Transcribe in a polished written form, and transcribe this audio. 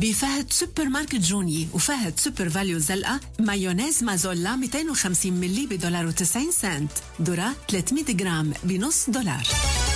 بفهد سوبر ماركت جوني وفهد سوبر فاليو زلقة مايونيز مازولا 250 ملي $1.90. ذرة 300 جرام $0.50.